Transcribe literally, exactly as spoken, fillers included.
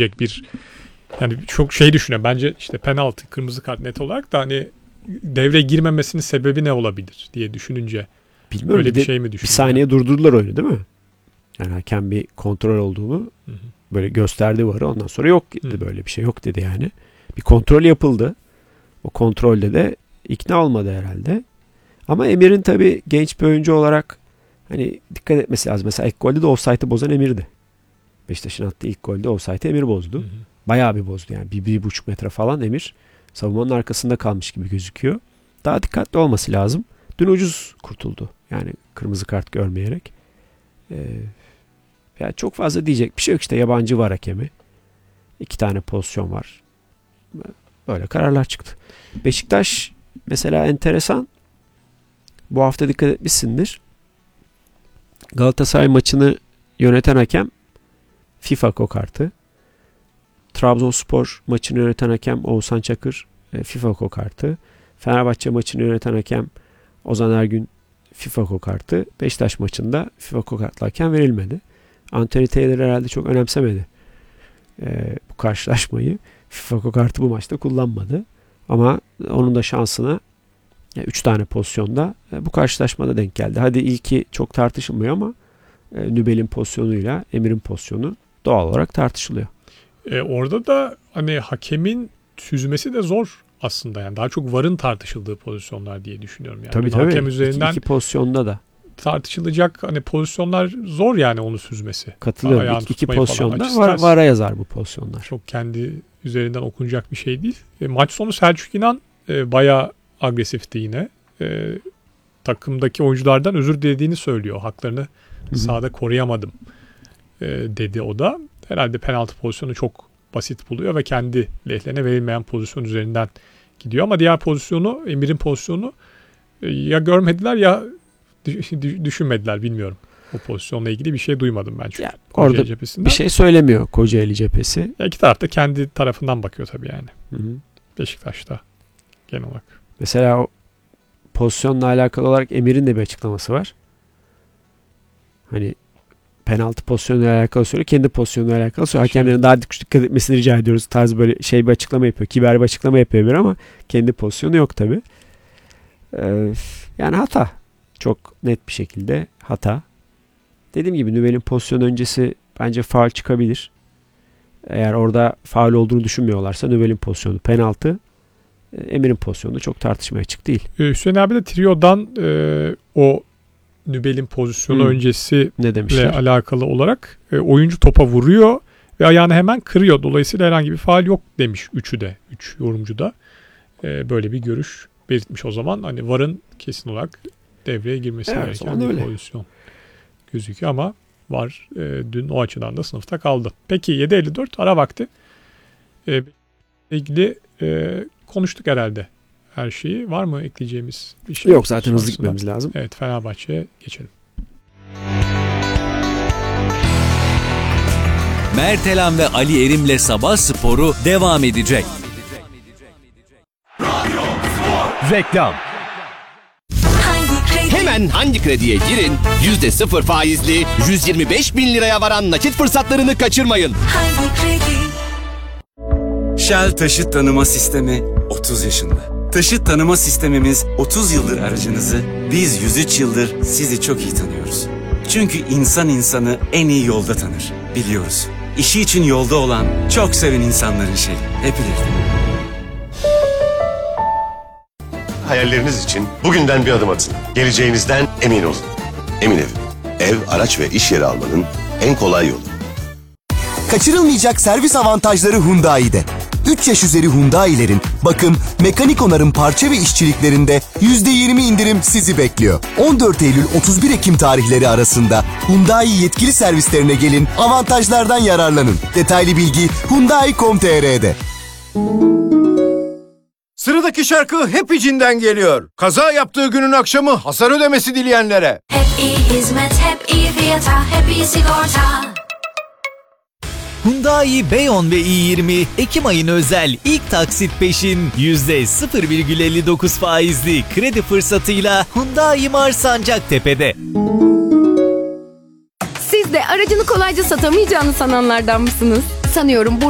olabilecek bir, yani çok şey düşünüyorum. Bence işte penaltı, kırmızı kart net olarak da hani devreye girmemesinin sebebi ne olabilir diye düşününce. Bilmiyorum, öyle bir, bir şey mi düşünüyor? Bir saniye durdurdular oyunu değil mi? Yani hakem bir kontrol olduğunu hı hı. böyle gösterdi varı, ondan sonra yok dedi, hı. böyle bir şey yok dedi yani. Bir kontrol yapıldı. O kontrolde de ikna olmadı herhalde. Ama Emir'in tabii genç bir oyuncu olarak hani dikkat etmesi lazım. Mesela ilk golde de offside'ı bozan Emir'di. Beşiktaş'ın attığı ilk golde offside'ı Emir bozdu. Hı hı. Bayağı bir bozdu yani. Bir, bir buçuk metre falan Emir savunmanın arkasında kalmış gibi gözüküyor. Daha dikkatli olması lazım. Dün ucuz kurtuldu. Yani kırmızı kart görmeyerek. Ee, yani çok fazla diyecek bir şey yok işte. Yabancı var hakemi. İki tane pozisyon var. Böyle kararlar çıktı. Beşiktaş mesela enteresan. Bu hafta dikkat etmişsindir. Galatasaray maçını yöneten hakem FIFA kokartı. Trabzonspor maçını yöneten hakem Oğuzhan Çakır FIFA kokartı. Fenerbahçe maçını yöneten hakem Ozan Ergün FIFA kokartı. Beşiktaş maçında FIFA kokartlı hakem verilmedi. Anthony Taylor herhalde çok önemsemedi ee, bu karşılaşmayı. FIFA kokartı bu maçta kullanmadı. Ama onun da şansına üç tane pozisyonda e, bu karşılaşmada denk geldi. Hadi ilki çok tartışılmıyor ama e, Nübel'in pozisyonuyla Emir'in pozisyonu doğal olarak tartışılıyor. E, orada da hani hakemin süzmesi de zor aslında, yani daha çok varın tartışıldığı pozisyonlar diye düşünüyorum. Yani tabii tabii. Hakem üzerinden iki, iki pozisyonda da tartışılacak hani pozisyonlar zor, yani onu süzmesi. Katılıyorum. İki, iki pozisyonda var, vara yazar bu pozisyonlar. Çok kendi üzerinden okunacak bir şey değil. E, maç sonu Selçuk İnan e, bayağı agresifti yine. E, takımdaki oyunculardan özür dilediğini söylüyor. Haklarını Hı-hı. sahada koruyamadım e, dedi o da. Herhalde penaltı pozisyonu çok basit buluyor ve kendi lehlerine verilmeyen pozisyon üzerinden gidiyor. Ama diğer pozisyonu, Emir'in pozisyonu e, ya görmediler ya düşünmediler, bilmiyorum. O pozisyonla ilgili bir şey duymadım ben çünkü. Ya, orada cephesinden bir şey söylemiyor Kocaeli cephesi. Ya iki taraf da kendi tarafından bakıyor tabii yani. Hı-hı. Beşiktaş'ta genel olarak. Mesela o pozisyonla alakalı olarak Emir'in de bir açıklaması var. Hani penaltı pozisyonuyla alakalı söylüyor. Kendi pozisyonuyla alakalı söylüyor. Hakemlerin daha dikkat etmesini rica ediyoruz. Tarz böyle şey bir açıklama yapıyor. Kiber bir açıklama yapıyor Emir ama kendi pozisyonu yok tabii. Ee, yani hata. Çok net bir şekilde hata. Dediğim gibi Nübel'in pozisyon öncesi bence faul çıkabilir. Eğer orada faul olduğunu düşünmüyorlarsa Nübel'in pozisyonu penaltı. Emir'in pozisyonu çok tartışmaya açık değil. Hüseyin abi de Trio'dan e, o Nübel'in pozisyonu hmm. öncesiyle alakalı olarak e, oyuncu topa vuruyor ve ayağını hemen kırıyor. Dolayısıyla herhangi bir faul yok demiş üçü de. Üç yorumcu da e, böyle bir görüş belirtmiş o zaman. Hani varın kesin olarak devreye girmesi evet, gereken bir öyle. pozisyon gözüküyor ama var e, dün o açıdan da sınıfta kaldı. Peki yedi elli dört ara vakti. E, ilgili e, konuştuk herhalde her şeyi. Var mı ekleyeceğimiz bir şey? Yok, zaten hızlı gitmemiz lazım. Evet, Fenerbahçe'ye geçelim. Mertelan ve Ali Erim'le Sabah Sporu devam edecek. Reklam. Hemen Hangi Kredi'ye girin, yüzde sıfır faizli yüz yirmi beş bin liraya varan nakit fırsatlarını kaçırmayın. Hangi Kredi? Shell Taşıt Tanıma Sistemi otuz yaşında. Taşıt tanıma sistemimiz otuz yıldır aracınızı, biz yüz üç yıldır sizi çok iyi tanıyoruz. Çünkü insan insanı en iyi yolda tanır, biliyoruz. İşi için yolda olan, çok seven insanların şeyi, hep bilirdim. Hayalleriniz için bugünden bir adım atın. Geleceğinizden emin olun. Emin Ev. Ev, araç ve iş yeri almanın en kolay yolu. Kaçırılmayacak servis avantajları Hyundai'de. üç yaş üzeri Hyundai'lerin bakım, mekanik onarım parça ve işçiliklerinde yüzde yirmi indirim sizi bekliyor. on dört Eylül otuz bir Ekim tarihleri arasında Hyundai yetkili servislerine gelin, avantajlardan yararlanın. Detaylı bilgi hyundai nokta com nokta tr'de. Sıradaki şarkı hep içinden geliyor. Kaza yaptığı günün akşamı hasar ödemesi dileyenlere. Hep iyi hizmet, hep iyi fiyata, hep iyi sigorta. Hyundai Beyon ve i yirmi Ekim ayına özel ilk taksit peşin yüzde sıfır virgül elli dokuz faizli kredi fırsatıyla Hyundai Mars Sancaktepe'de. Siz de aracını kolayca satamayacağını sananlardan mısınız? Sanıyorum bu